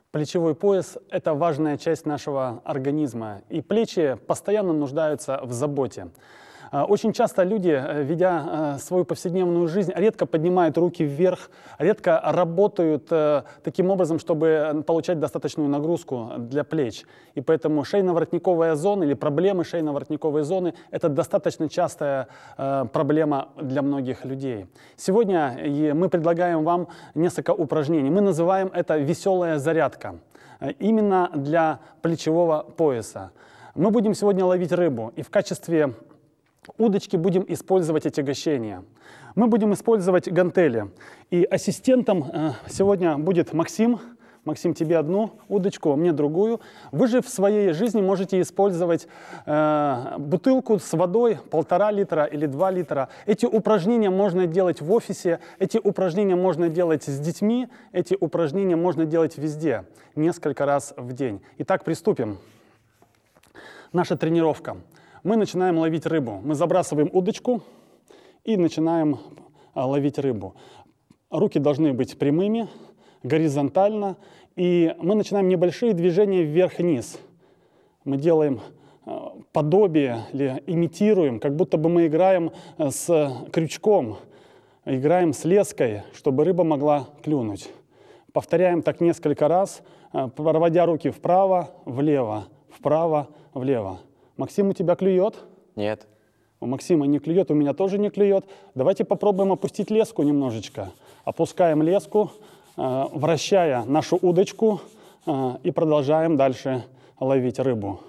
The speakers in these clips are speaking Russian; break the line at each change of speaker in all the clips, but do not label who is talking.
Плечевой пояс – это важная часть нашего организма, и плечи постоянно нуждаются в заботе. Очень часто люди, ведя свою повседневную жизнь, редко поднимают руки вверх, редко работают таким образом, чтобы получать достаточную нагрузку для плеч. И поэтому шейно-воротниковая зона или проблемы шейно-воротниковой зоны – это достаточно частая проблема для многих людей. Сегодня мы предлагаем вам несколько упражнений. Мы называем это «веселая зарядка» именно для плечевого пояса. Мы будем сегодня ловить рыбу, и в качестве удочки будем использовать отягощения. Мы будем использовать гантели. И ассистентом сегодня будет Максим. Максим, тебе одну удочку, мне другую. Вы же в своей жизни можете использовать бутылку с водой 1,5 литра или 2 литра. Эти упражнения можно делать в офисе, эти упражнения можно делать с детьми, эти упражнения можно делать везде, несколько раз в день. Итак, приступим. Наша тренировка. Мы начинаем ловить рыбу. Мы забрасываем удочку и начинаем ловить рыбу. Руки должны быть прямыми, горизонтально. И мы начинаем небольшие движения вверх-вниз. Мы делаем подобие или имитируем, как будто бы мы играем с крючком, играем с леской, чтобы рыба могла клюнуть. Повторяем так несколько раз, проводя руки вправо, влево, вправо, влево. Максим, у тебя клюет?
Нет.
У Максима не клюет, у меня тоже не клюет. Давайте попробуем опустить леску немножечко. Опускаем леску, вращая нашу удочку и продолжаем дальше ловить рыбу.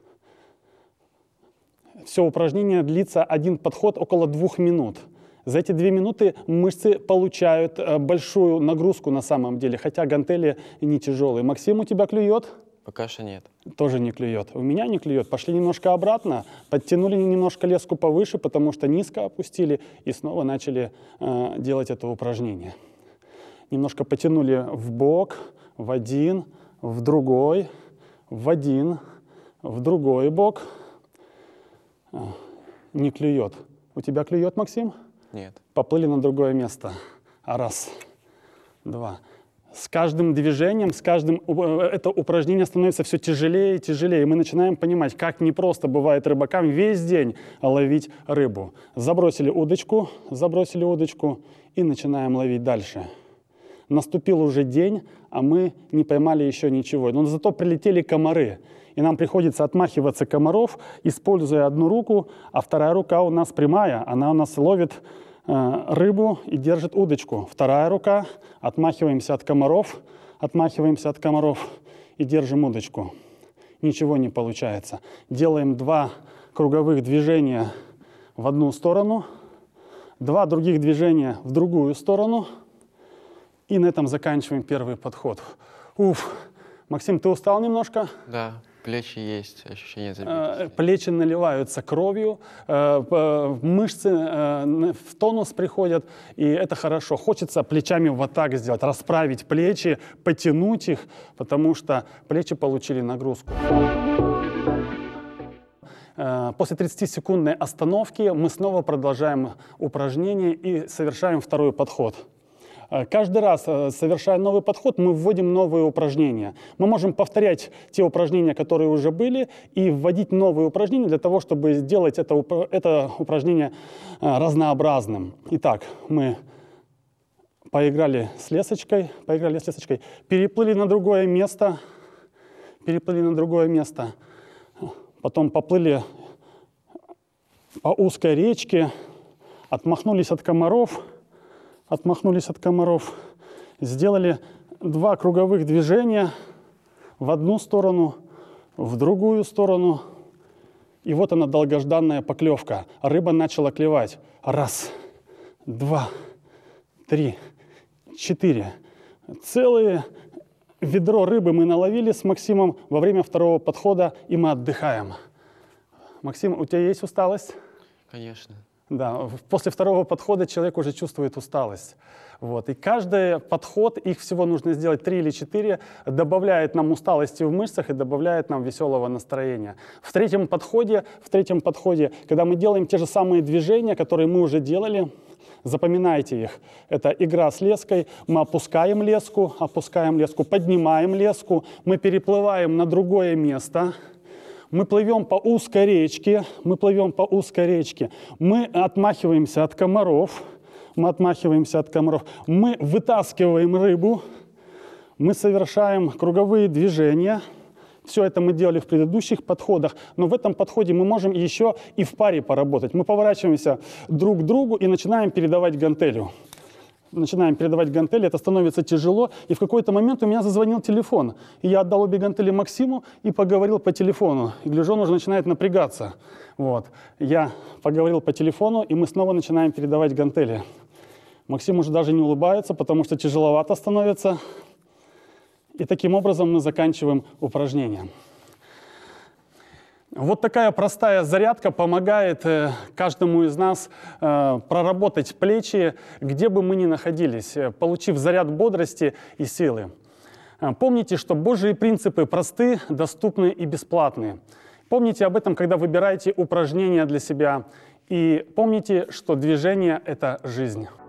Все упражнение длится один подход около 2 минут. За эти 2 минуты мышцы получают большую нагрузку на самом деле, хотя гантели не тяжелые. Максим, у тебя клюет?
Пока что нет.
Тоже не клюет. У меня не клюет. Пошли немножко обратно, подтянули немножко леску повыше, потому что низко опустили, и снова начали делать это упражнение. Немножко потянули в бок, в один, в другой, в один, в другой бок. Не клюет. У тебя клюет, Максим?
Нет.
Поплыли на другое место. Раз, два. С каждым движением, это упражнение становится все тяжелее и тяжелее. Мы начинаем понимать, как непросто бывает рыбакам весь день ловить рыбу. Забросили удочку и начинаем ловить дальше. Наступил уже день, а мы не поймали еще ничего. Но зато прилетели комары. И нам приходится отмахиваться комаров, используя одну руку, а вторая рука у нас прямая. Она у нас ловит рыбу и держит удочку. Вторая рука, отмахиваемся от комаров и держим удочку. Ничего не получается. Делаем 2 круговых движения в одну сторону, 2 других движения в другую сторону. И на этом заканчиваем первый подход. Уф. Максим, ты устал немножко?
Да, плечи есть, ощущение забитости.
Плечи наливаются кровью, мышцы в тонус приходят, и это хорошо. Хочется плечами вот так сделать, расправить плечи, потянуть их, потому что плечи получили нагрузку. После 30-секундной остановки мы снова продолжаем упражнение и совершаем второй подход. Каждый раз, совершая новый подход, мы вводим новые упражнения. Мы можем повторять те упражнения, которые уже были, и вводить новые упражнения для того, чтобы сделать это упражнение разнообразным. Итак, мы поиграли с лесочкой, переплыли на другое место, потом поплыли по узкой речке, отмахнулись от комаров, сделали 2 круговых движения в одну сторону, в другую сторону. И вот она, долгожданная поклевка. Рыба начала клевать. 1, 2, 3, 4. Целое ведро рыбы мы наловили с Максимом во время второго подхода, и мы отдыхаем. Максим, у тебя есть усталость?
Конечно.
Да, после второго подхода человек уже чувствует усталость. Вот. И каждый подход, их всего нужно сделать 3 или 4, добавляет нам усталости в мышцах и добавляет нам веселого настроения. В третьем подходе, когда мы делаем те же самые движения, которые мы уже делали, Запоминайте их. Это игра с леской. Мы опускаем леску, поднимаем леску, мы переплываем на другое место. Мы плывем по узкой речке, мы отмахиваемся от комаров, мы вытаскиваем рыбу, мы совершаем круговые движения. Все это мы делали в предыдущих подходах, но в этом подходе мы можем еще и в паре поработать. Мы поворачиваемся друг к другу и начинаем передавать гантелью. Это становится тяжело, и в какой-то момент у меня зазвонил телефон. И я отдал обе гантели Максиму и поговорил по телефону. И гляжу, он уже начинает напрягаться. Вот. Я поговорил по телефону, и мы снова начинаем передавать гантели. Максим уже даже не улыбается, потому что тяжеловато становится. И таким образом мы заканчиваем упражнение. Вот такая простая зарядка помогает каждому из нас проработать плечи, где бы мы ни находились, получив заряд бодрости и силы. Помните, что Божьи принципы просты, доступны и бесплатны. Помните об этом, когда выбираете упражнения для себя. И помните, что движение – это жизнь.